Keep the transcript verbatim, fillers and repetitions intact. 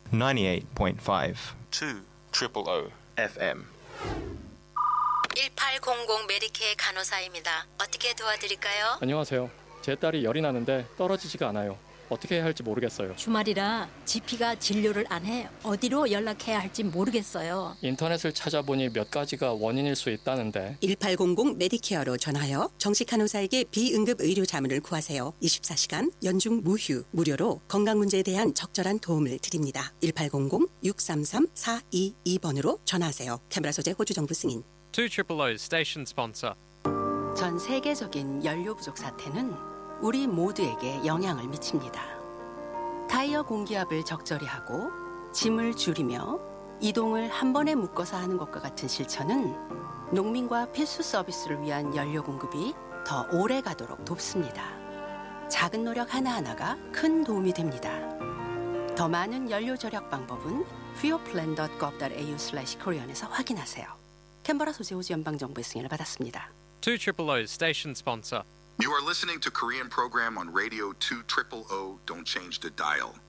ninety-eight point five two triple O 에프엠. 일팔공공 메디케어 간호사입니다. 어떻게 도와드릴까요? 안녕하세요. 제 딸이 열이 나는데 떨어지지가 않아요. 어떻게 해야 할지 모르겠어요. 주말이라 지피가 진료를 안 해. 어디로 연락해야 할지 모르겠어요. 인터넷을 찾아보니 몇 가지가 원인일 수 있다는데. 일팔공공 메디케어로 전화하여 정식 간호사에게 비응급 의료 자문을 구하세요. 이십사 시간 연중 무휴 무료로 건강 문제에 대한 적절한 도움을 드립니다. 일팔공공 육삼삼 사이이 번으로 전화하세요. 캐메라 소재 호주 정부 승인. two triple O station sponsor. 전 세계적인 연료 부족 사태는 우리 모두에게 영향을 미칩니다. 타이어 공기압을 적절히 하고 짐을 줄이며 이동을 한 번에 묶어서 하는 것과 같은 실천은 농민과 필수 서비스를 위한 연료 공급이 더 오래 가도록 돕습니다. 작은 노력 하나하나가 큰 도움이 됩니다. 더 많은 연료 절약 방법은 fuelplan 닷 gov 닷 에이유 슬래시 코리안에서 확인하세요. 캔버라 소재 호주 연방정부의 승인을 받았습니다. two triple O station sponsor. You are listening to Korean program on radio two triple O. Don't change the dial.